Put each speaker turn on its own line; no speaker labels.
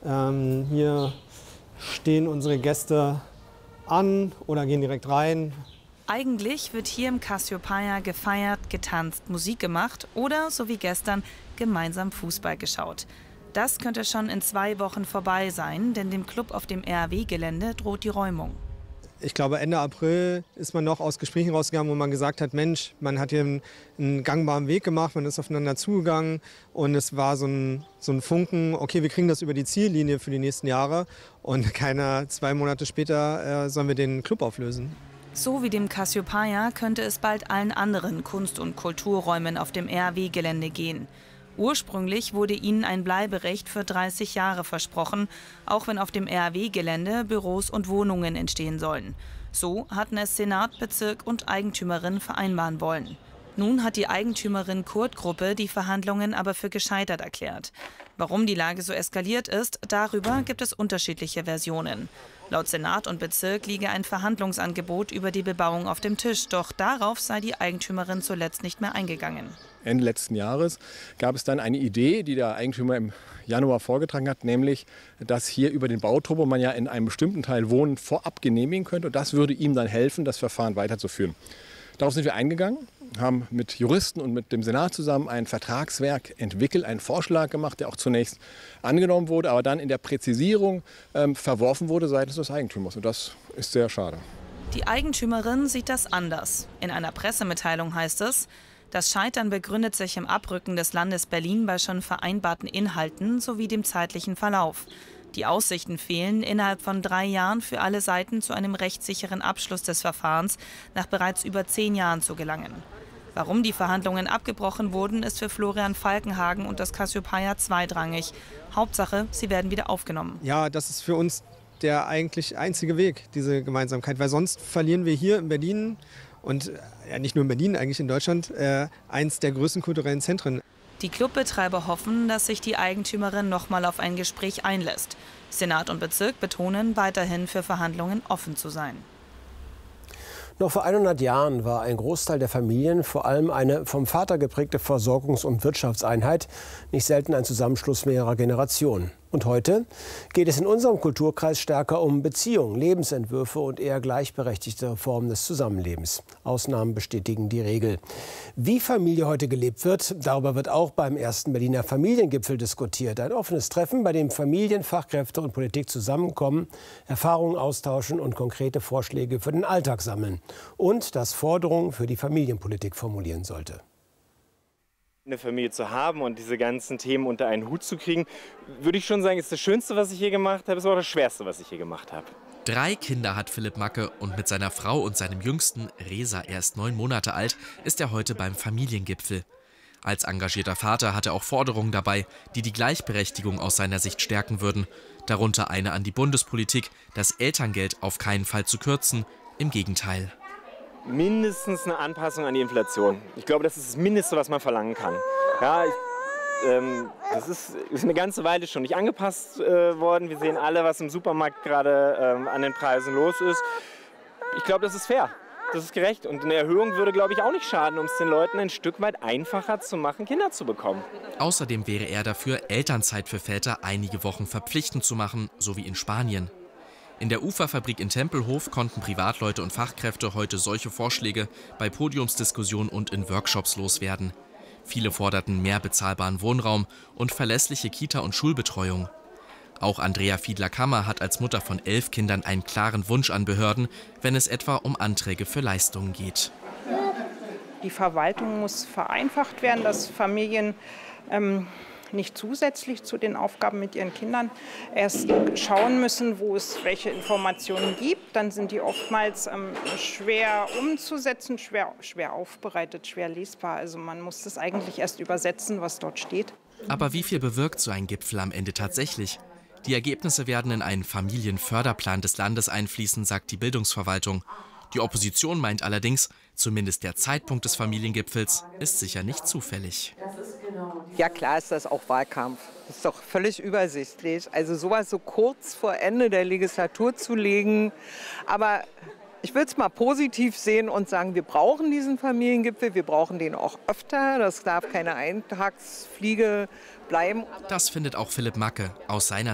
Hier stehen unsere Gäste an oder gehen direkt rein.
Eigentlich wird hier im Cassiopeia gefeiert, getanzt, Musik gemacht oder, so wie gestern, gemeinsam Fußball geschaut. Das könnte schon in 2 Wochen vorbei sein, denn dem Club auf dem RAW-Gelände droht die Räumung.
Ich glaube, Ende April ist man noch aus Gesprächen rausgegangen, wo man gesagt hat, Mensch, man hat hier einen gangbaren Weg gemacht, man ist aufeinander zugegangen und es war so ein Funken, okay, wir kriegen das über die Ziellinie für die nächsten Jahre und 2 Monate später sollen wir den Club auflösen.
So wie dem Cassiopeia könnte es bald allen anderen Kunst- und Kulturräumen auf dem RAW-Gelände gehen. Ursprünglich wurde ihnen ein Bleiberecht für 30 Jahre versprochen, auch wenn auf dem RAW-Gelände Büros und Wohnungen entstehen sollen. So hatten es Senat, Bezirk und Eigentümerin vereinbaren wollen. Nun hat die Eigentümerin Kurt-Gruppe die Verhandlungen aber für gescheitert erklärt. Warum die Lage so eskaliert ist, darüber gibt es unterschiedliche Versionen. Laut Senat und Bezirk liege ein Verhandlungsangebot über die Bebauung auf dem Tisch, doch darauf sei die Eigentümerin zuletzt nicht mehr eingegangen.
Ende letzten Jahres gab es dann eine Idee, die der Eigentümer im Januar vorgetragen hat, nämlich, dass hier über den Bauturbo man ja in einem bestimmten Teil Wohnen vorab genehmigen könnte. Und das würde ihm dann helfen, das Verfahren weiterzuführen. Darauf sind wir eingegangen, haben mit Juristen und mit dem Senat zusammen ein Vertragswerk entwickelt, einen Vorschlag gemacht, der auch zunächst angenommen wurde, aber dann in der Präzisierung verworfen wurde seitens des Eigentümers. Und das ist sehr schade.
Die Eigentümerin sieht das anders. In einer Pressemitteilung heißt es: Das Scheitern begründet sich im Abrücken des Landes Berlin bei schon vereinbarten Inhalten sowie dem zeitlichen Verlauf. Die Aussichten fehlen, innerhalb von 3 Jahren für alle Seiten zu einem rechtssicheren Abschluss des Verfahrens nach bereits über 10 Jahren zu gelangen. Warum die Verhandlungen abgebrochen wurden, ist für Florian Falkenhagen und das Cassiopeia zweitrangig. Hauptsache, sie werden wieder aufgenommen.
Ja, das ist für uns der eigentlich einzige Weg, diese Gemeinsamkeit, weil sonst verlieren wir hier in Berlin und nicht nur in Berlin, eigentlich in Deutschland, eins der größten kulturellen Zentren.
Die Clubbetreiber hoffen, dass sich die Eigentümerin noch mal auf ein Gespräch einlässt. Senat und Bezirk betonen, weiterhin für Verhandlungen offen zu sein.
Noch vor 100 Jahren war ein Großteil der Familien, vor allem eine vom Vater geprägte Versorgungs- und Wirtschaftseinheit, nicht selten ein Zusammenschluss mehrerer Generationen. Und heute geht es in unserem Kulturkreis stärker um Beziehungen, Lebensentwürfe und eher gleichberechtigte Formen des Zusammenlebens. Ausnahmen bestätigen die Regel. Wie Familie heute gelebt wird, darüber wird auch beim ersten Berliner Familiengipfel diskutiert. Ein offenes Treffen, bei dem Familien, Fachkräfte und Politik zusammenkommen, Erfahrungen austauschen und konkrete Vorschläge für den Alltag sammeln. Und das Forderungen für die Familienpolitik formulieren sollte.
Eine Familie zu haben und diese ganzen Themen unter einen Hut zu kriegen, würde ich schon sagen, ist das Schönste, was ich je gemacht habe, ist auch das Schwerste, was ich je gemacht habe.
3 Kinder hat Philipp Macke und mit seiner Frau und seinem Jüngsten, Resa, erst 9 Monate alt, ist er heute beim Familiengipfel. Als engagierter Vater hat er auch Forderungen dabei, die die Gleichberechtigung aus seiner Sicht stärken würden. Darunter eine an die Bundespolitik, das Elterngeld auf keinen Fall zu kürzen, im Gegenteil.
Mindestens eine Anpassung an die Inflation. Ich glaube, das ist das Mindeste, was man verlangen kann. Ja, das ist eine ganze Weile schon nicht angepasst worden. Wir sehen alle, was im Supermarkt gerade an den Preisen los ist. Ich glaube, das ist fair. Das ist gerecht. Und eine Erhöhung würde, glaube ich, auch nicht schaden, um es den Leuten ein Stück weit einfacher zu machen, Kinder zu bekommen.
Außerdem wäre er dafür, Elternzeit für Väter einige Wochen verpflichtend zu machen, so wie in Spanien. In der Uferfabrik in Tempelhof konnten Privatleute und Fachkräfte heute solche Vorschläge bei Podiumsdiskussionen und in Workshops loswerden. Viele forderten mehr bezahlbaren Wohnraum und verlässliche Kita- und Schulbetreuung. Auch Andrea Fiedler-Kammer hat als Mutter von 11 Kindern einen klaren Wunsch an Behörden, wenn es etwa um Anträge für Leistungen geht.
Die Verwaltung muss vereinfacht werden, dass Familien nicht zusätzlich zu den Aufgaben mit ihren Kindern erst schauen müssen, wo es welche Informationen gibt. Dann sind die oftmals schwer umzusetzen, schwer aufbereitet, schwer lesbar. Also man muss das eigentlich erst übersetzen, was dort steht.
Aber wie viel bewirkt so ein Gipfel am Ende tatsächlich? Die Ergebnisse werden in einen Familienförderplan des Landes einfließen, sagt die Bildungsverwaltung. Die Opposition meint allerdings, zumindest der Zeitpunkt des Familiengipfels ist sicher nicht zufällig.
Ja, klar ist das auch Wahlkampf. Das ist doch völlig übersichtlich. Also sowas so kurz vor Ende der Legislatur zu legen. Aber ich will es mal positiv sehen und sagen, wir brauchen diesen Familiengipfel. Wir brauchen den auch öfter. Das darf keine Eintagsfliege bleiben.
Das findet auch Philipp Macke. Aus seiner